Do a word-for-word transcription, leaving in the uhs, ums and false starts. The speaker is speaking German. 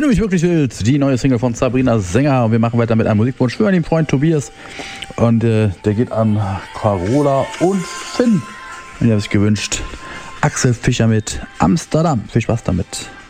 Wenn du mich wirklich willst, die neue Single von Sabrina Sänger. Und wir machen weiter mit einem Musikwunsch für den Freund Tobias. Und äh, der geht an Carola und Finn. Und die haben sich gewünscht, Axel Fischer mit Amsterdam. Viel Spaß damit.